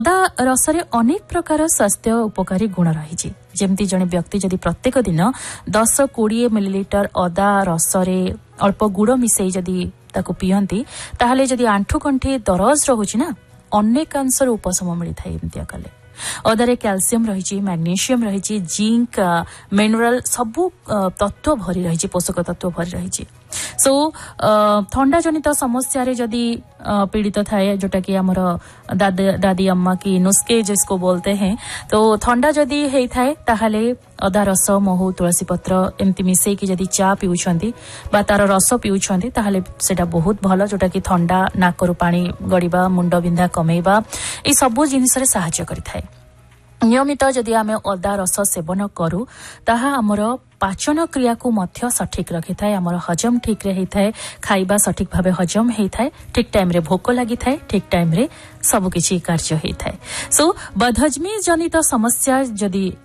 अदा रसरे अनेक प्रकार स्वास्थ्य उपकारी गुण रही जमती जड़े व्यक्ति जदि प्रत्येक दिन 10-20 मिलीलीटर अदा रसरे अल्प गुड़ मिसई जदि ताको पियंती ताहले जदि आंठु कंठी दरज रहुची ना अनेक अंशर उपशम मिलता है एमतिया कले। अदारे कैल्शियम रही मैग्नीशियम रही जिंक मिनरल सबू तत्व भरी रही पोषक तत्व भरी रही सो थंडा जनित समस्या रे जदि पीड़ित थाए जोटा कि हमर दादी अम्मा की नुस्खे जिसको बोलते हैं तो थंडा जदि हेई थाए ताहले अदा रस महू तुलसी पत्र एमती मिसई की जदि चा पिउछंती बा तार रस पिउछंती ताहले सेटा बहुत भलो जोटा कि थंडा नाकरु पानी गड़ीबा मुंड बिंधा कमेबा ए सब जिनिस रे सहायता करिथाय। नियमित जदि आमे अदा रस सेवन करू ताहा हमर पाचन क्रिया को मध्य सठिक रखि थाए हमर हजम ठीक रे हेथाय खाइबा सठिक भाबे हजम हेथाय ठीक टाइम रे भोक लागि थाए ठीक टाइम रे सब किछि कार्य हेथाय। सो बदहजमी जनित समस्या जदि